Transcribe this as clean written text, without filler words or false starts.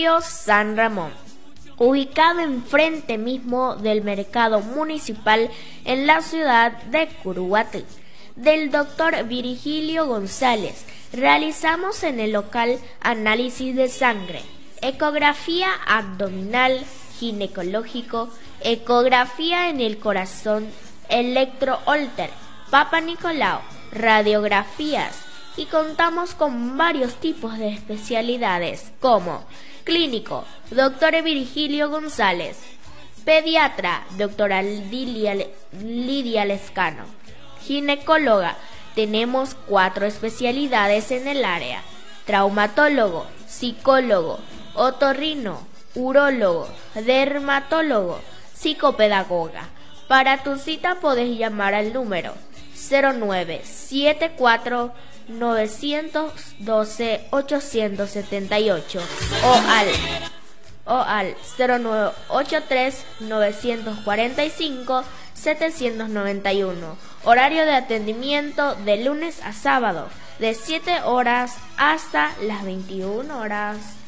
San Ramón, ubicado enfrente mismo del mercado municipal en la ciudad de Curuguatí, del doctor Virgilio González. Realizamos en el local análisis de sangre, ecografía abdominal, ginecológico, ecografía en el corazón, electroholter, Papa Nicolau, radiografías, y contamos con varios tipos de especialidades como clínico, doctor Virgilio González; pediatra, doctora Lidia Lescano; ginecóloga, tenemos 4 especialidades en el área: traumatólogo, psicólogo, otorrino, urólogo, dermatólogo, psicopedagoga. Para tu cita podés llamar al número 0974 912 878 o al 0983 945 791. Horario de atendimiento de lunes a sábado, de 7 horas hasta las 21 horas.